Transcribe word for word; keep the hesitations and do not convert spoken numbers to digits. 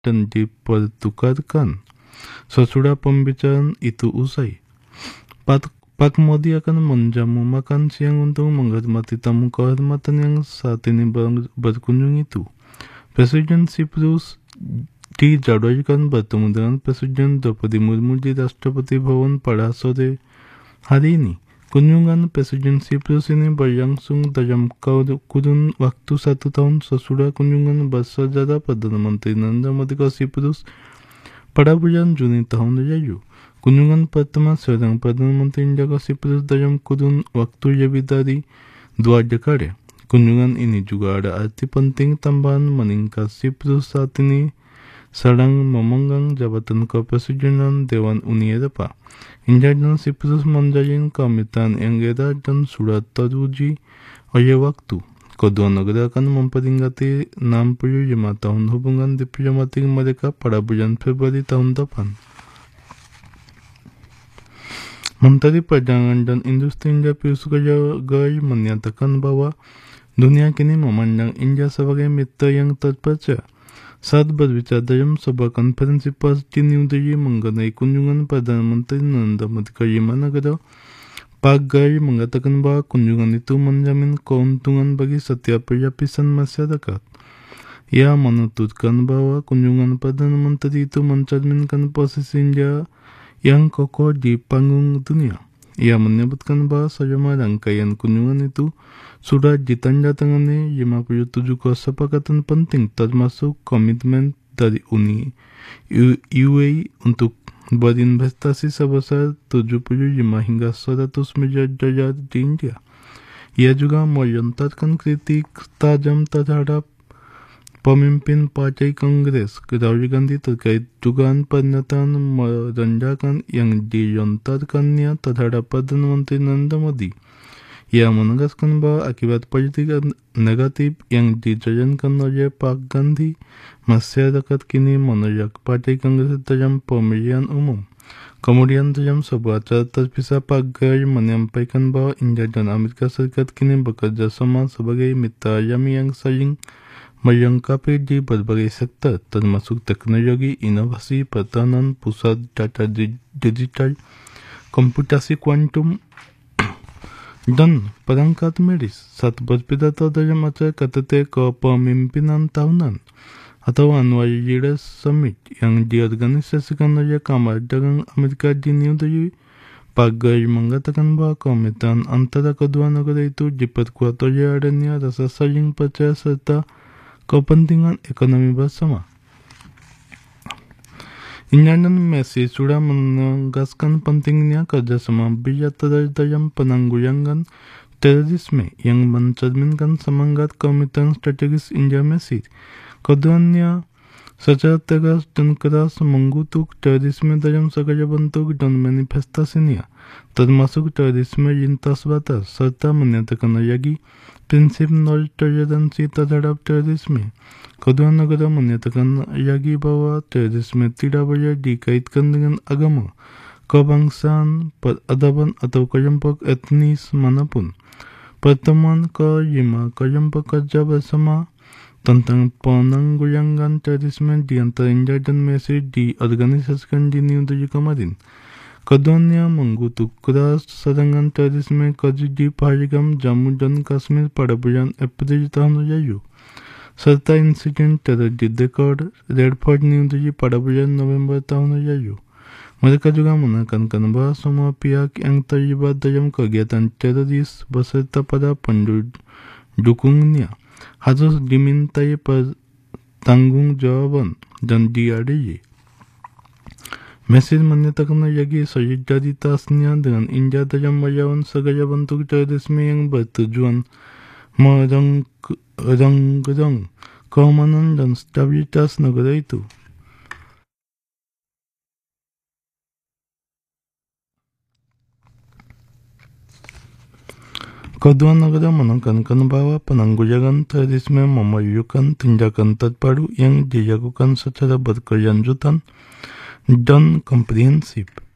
dan dipertukarkan. Sesudah pembicaraan itu usai, Pak, Pak Modi akan menjamu makan siang untuk menghormati tamu kehormatan yang saat ini ber, berkunjung itu. Presiden Siprus dijadwalkan bertemu dengan Presiden Draupadi Murmu di Rastrapati Bhavan pada sore hari ini. Kunjungan Presiden Siprus ini berlangsung dalam kurun waktu satu tahun sesudah kunjungan bersejarah Perdana Menteri Narendra Modi ke Siprus pada bulan Juni tahun lalu. Kunjungan pertama seorang Perdana Menteri India ke Siprus dalam kurun waktu lebih dari dua dekade. Kunjungan ini juga ada arti penting tambahan meningkat Siprus saat ini sedang memegang jabatan kepresidenan Dewan Uni Eropa. India dan Siprus menjalin kemitraan yang erat dan sudah teruji oleh waktu. Kedua negara akan memperingati enam puluh lima tahun hubungan diplomatik mereka pada bulan Februari tahun depan. Menteri Perdagangan dan Industri India Piyush Goyal menyatakan bahwa dunia kini memandang India sebagai mitra yang terpercaya. Saat berbicara dalam sebuah konferensi pers di New Delhi mengenai kunjungan Perdana Menteri Narendra Modi ke lima negara, Pak Goyal mengatakan bahwa kunjungan itu menjamin keuntungan bagi setiap lapisan masyarakat. Ia menuturkan bahwa kunjungan Perdana Menteri itu mencerminkan posisi India yang kokoh di panggung dunia. Ia menyebutkan bahwa selama rangkaian kunjungan itu sudah ditandatangani lima puluh tujuh kesepakatan penting termasuk komitmen dari Uni U A E untuk berinvestasi sebesar tujuh puluh lima hingga seratus miliar dolar di India. Ia juga melontarkan kritik tajam terhadap pemimpin Partai Kongres Rahul Gandhi terkait dugaan pernyataan merendahkan yang dilontarkannya terhadap Perdana Menteri Narendra Modi. Ia menegaskan bahwa akibat politik negatif yang dijalankan oleh Pak Gandhi, masyarakat kini menolak Partai Kongres dalam pemilihan umum. Kemudian dalam sebuah acara terpisah, Pak Goyal menyampaikan bahwa India dan Amerika Serikat kini bekerja sama sebagai mitra alami yang saling melengkapi di berbagai sektor, termasuk teknologi, inovasi, pertahanan, pusat data digital, komputasi kuantum, dan perangkat medis. Saat berpidato dalam acara K T T Kepemimpinan Tahunan atau Annual Leaders Summit yang diorganisasikan oleh Kamar Dagang Amerika di New Delhi, Pak Goyal mengatakan bahwa kemitraan antara kedua negara itu diperkuat oleh adanya rasa saling percaya serta kepentingan ekonomi bersama. India dan Mesir sudah menegaskan pentingnya kerjasama bilateral dalam penanggulangan terorisme yang mencerminkan semangat komitmen strategis India-Mesir. Keduanya secara tegas dan keras mengutuk terorisme dalam segala bentuk dan manifestasinya, termasuk terorisme lintas batas, serta menyatakan lagi prinsip nol toleransi terhadap terorisme. Kedua negara menyatakan lagi bahwa terorisme tidak boleh dikaitkan dengan agama, kebangsaan, peradaban, atau kelompok etnis manapun. Pertemuan kelima kelompok kerja bersama tentang penanggulangan terorisme di antara India dan Mesir diorganisasikan di New Delhi kemarin. Keduanya mengutuk keras serangan terorisme di Pahalgam, Jammu dan Kashmir pada bulan April tahun lalu, serta insiden teror di Dekor, Red Fort, New Delhi pada bulan November tahun lalu. Mereka juga menekankan bahwa semua pihak yang terlibat dalam kegiatan teroris beserta pada pendukungnya harus dimintai pertanggungjawaban dan diadili. Mesir menyatakan lagi solidaritasnya dengan India dalam melawan segala bentuk terorisme yang bertujuan merenggang keamanan dan stabilitas negara itu. Kedua negara menekankan bahwa penanggulangan terorisme memerlukan tindakan terbaru yang dilakukan secara berkelanjutan dan komprehensif.